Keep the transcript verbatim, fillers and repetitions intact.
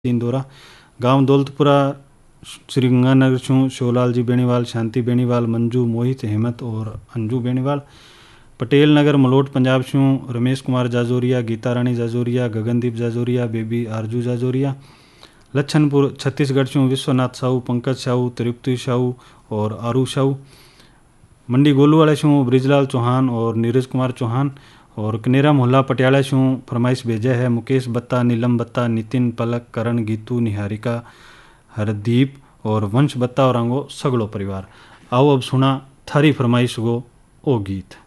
इंदौरा गांव दौलतपुरा श्री गंगानगर छूँ शिवलाल जी बेनीवाल, शांति बेनीवाल, मंजू, मोहित, हेमंत और अंजू बेनीवाल। पटेल नगर मलोट पंजाब छूँ रमेश कुमार जाजोरिया, गीता रानी जाजोरिया, गगनदीप जाजोरिया, बेबी आरजू जाजोरिया। लच्छनपुर छत्तीसगढ़ छूँ विश्वनाथ साहू, पंकज साहू, तृप्ति साहू और आरू साहू। मंडी गोलू वाले छूँ ब्रिजलाल चौहान और नीरज कुमार चौहान। और कनेरा मोहल्ला पटियाला छूँ फरमाइश भेजा है मुकेश बत्ता, नीलम बत्ता, नितिन, पलक, करण, गीतू, निहारिका, हरदीप और वंश बत्ता और आंगो सगड़ो परिवार। आओ अब सुना थारी फरमाइश गो ओ गीत।